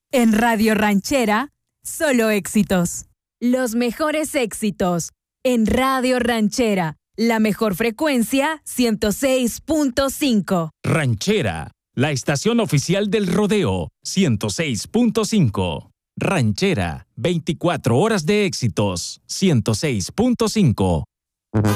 En Radio Ranchera, solo éxitos. Los mejores éxitos. En Radio Ranchera, la mejor frecuencia, 106.5. Ranchera, la estación oficial del rodeo, 106.5. Ranchera, 24 horas de éxitos, 106.5.